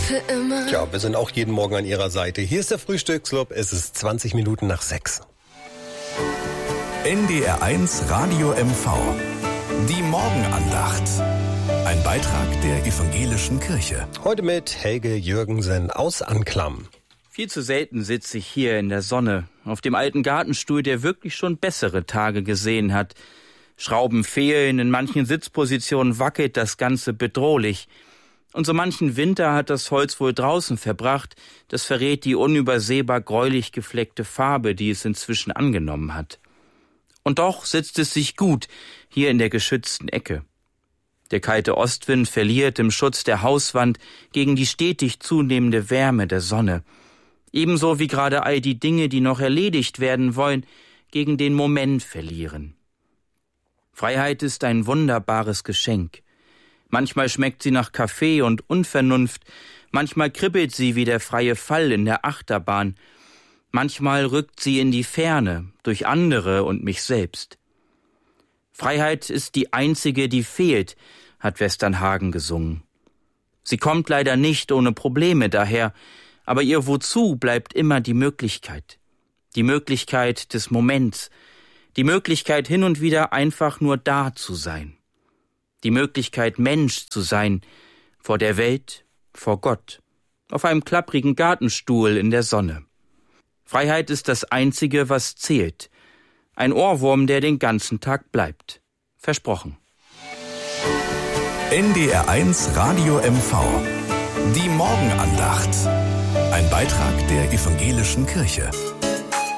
für immer. Tja, wir sind auch jeden Morgen an Ihrer Seite. Hier ist der Frühstücksclub. Es ist 20 Minuten nach 6. NDR1 Radio MV. Die Morgenandacht. Ein Beitrag der Evangelischen Kirche. Heute mit Helge Jürgensen aus Anklam. Viel zu selten sitze ich hier in der Sonne, auf dem alten Gartenstuhl, der wirklich schon bessere Tage gesehen hat. Schrauben fehlen, in manchen Sitzpositionen wackelt das Ganze bedrohlich. Und so manchen Winter hat das Holz wohl draußen verbracht, das verrät die unübersehbar gräulich gefleckte Farbe, die es inzwischen angenommen hat. Und doch sitzt es sich gut, hier in der geschützten Ecke. Der kalte Ostwind verliert im Schutz der Hauswand gegen die stetig zunehmende Wärme der Sonne. Ebenso wie gerade all die Dinge, die noch erledigt werden wollen, gegen den Moment verlieren. Freiheit ist ein wunderbares Geschenk. Manchmal schmeckt sie nach Kaffee und Unvernunft, manchmal kribbelt sie wie der freie Fall in der Achterbahn, manchmal rückt sie in die Ferne, durch andere und mich selbst. Freiheit ist die einzige, die fehlt, hat Westernhagen gesungen. Sie kommt leider nicht ohne Probleme daher, aber ihr Wozu bleibt immer die Möglichkeit des Moments, die Möglichkeit hin und wieder einfach nur da zu sein. Die Möglichkeit, Mensch zu sein, vor der Welt, vor Gott, auf einem klapprigen Gartenstuhl in der Sonne. Freiheit ist das Einzige, was zählt. Ein Ohrwurm, der den ganzen Tag bleibt. Versprochen. NDR1 Radio MV. Die Morgenandacht. Ein Beitrag der Evangelischen Kirche.